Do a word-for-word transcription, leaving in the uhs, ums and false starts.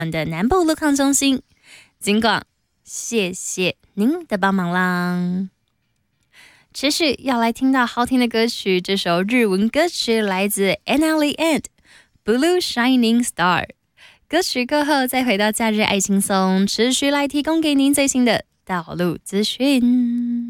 的南部路况中心。金广，谢谢您的帮忙啦。持续要来听到好听的歌曲，这首日文歌曲来自 N L E and Blue Shining Star。歌曲过后再回到假日爱轻松，持续来提供给您最新的道路资讯。